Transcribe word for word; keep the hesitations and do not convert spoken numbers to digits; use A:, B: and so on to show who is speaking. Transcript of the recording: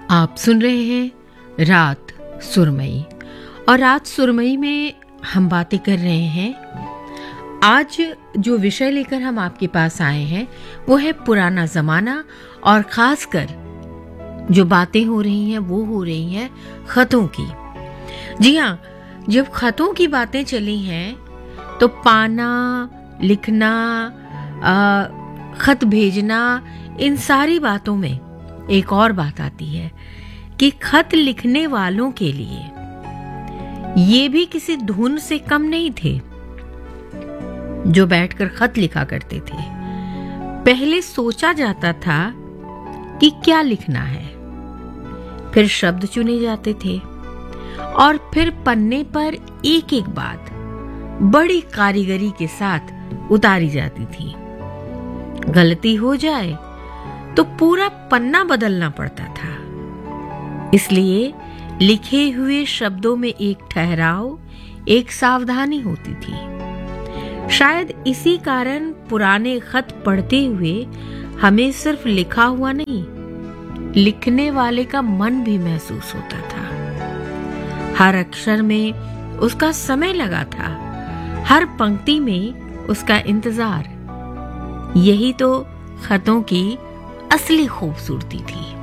A: आप सुन रहे हैं रात सुरमई, और रात सुरमई में हम बातें कर रहे हैं। आज जो विषय लेकर हम आपके पास आए हैं वो है पुराना जमाना, और खासकर जो बातें हो रही हैं वो हो रही हैं खतों की। जी हाँ, जब खतों की बातें चली हैं तो पाना, लिखना, आ, खत भेजना, इन सारी बातों में एक और बात आती है कि खत लिखने वालों के लिए ये भी किसी धुन से कम नहीं थे जो बैठकर खत लिखा करते थे। पहले सोचा जाता था कि क्या लिखना है, फिर शब्द चुने जाते थे और फिर पन्ने पर एक एक बात बड़ी कारीगरी के साथ उतारी जाती थी। गलती हो जाए तो पूरा पन्ना बदलना पड़ता था। इसलिए लिखे हुए शब्दों में एक ठहराव, एक सावधानी होती थी। शायद इसी कारण पुराने खत पढ़ते हुए हमें सिर्फ लिखा हुआ नहीं, लिखने वाले का मन भी महसूस होता था। हर अक्षर में उसका समय लगा था, हर पंक्ति में उसका इंतजार। यही तो खतों की असली खूबसूरती थी।